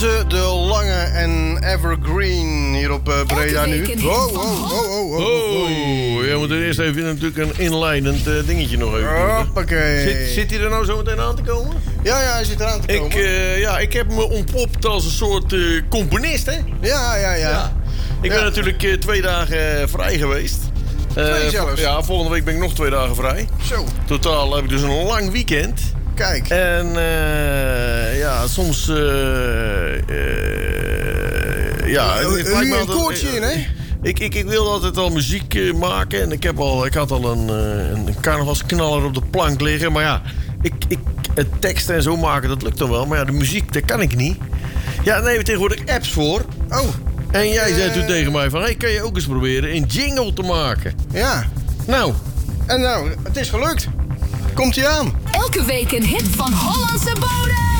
Ilse de Lange en Evergreen hier op Breda nu. Je moet er eerst even natuurlijk een inleidend dingetje nog even doen. Hoppakee. Zit hij er nou zo meteen aan te komen? Ja, hij zit eraan te komen. Ik heb me ontpopt als een soort componist, hè? Ja. Ik ben natuurlijk 2 dagen vrij geweest. 2 zelfs? Ja, volgende week ben ik nog 2 dagen vrij. Zo. Totaal heb ik dus een lang weekend. Kijk. En soms... een koortje in, hè? Ik wilde altijd al muziek maken. En ik had al een carnavalsknaller op de plank liggen. Maar ja, het teksten en zo maken, dat lukt dan wel. Maar ja, de muziek, dat kan ik niet. Ja, daar hebben we tegenwoordig apps voor. Oh. En jij zei toen tegen mij van... kan je ook eens proberen een jingle te maken? Ja. Nou. En nou, het is gelukt. Komt-ie aan. Elke week een hit van Hollandse bodem.